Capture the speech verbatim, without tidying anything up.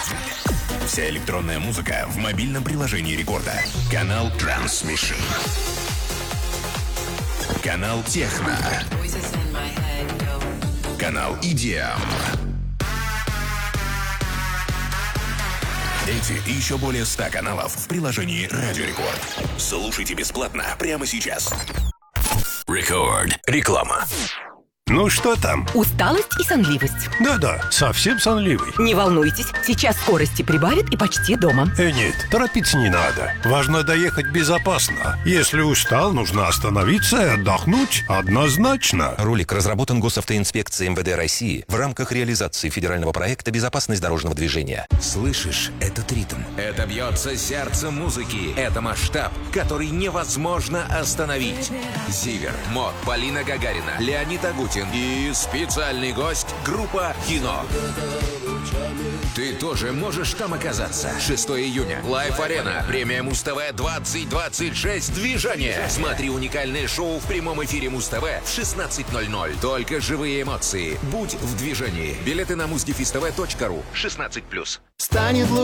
Вся электронная музыка в мобильном приложении Рекорда. Канал Transmission. Канал Техно. Канал и ди эм. Эти и еще более ста каналов в приложении Радио Рекорд. Слушайте бесплатно прямо сейчас. Рекорд. Реклама. Ну что там? Усталость и сонливость. Да-да, совсем сонливый. Не волнуйтесь, сейчас скорости прибавит и почти дома. Э, нет, торопиться не надо. Важно доехать безопасно. Если устал, нужно остановиться и отдохнуть однозначно. Ролик разработан Госавтоинспекцией эм вэ дэ России в рамках реализации федерального проекта «Безопасность дорожного движения». Слышишь этот ритм? Это бьется сердце музыки. Это масштаб, который невозможно остановить. Зивер, Мот, Полина Гагарина, Леонид Агутин и специальный гость — группа «Кино». Ты тоже можешь там оказаться. шестого июня. Лайф-арена. Премия Муз-ТВ двадцать двадцать шесть. Движение. Смотри уникальное шоу в прямом эфире Муз-ТВ в шестнадцать ноль ноль. Только живые эмоции. Будь в движении. Билеты на муз дефис тэ вэ точка ру. шестнадцать плюс. Станет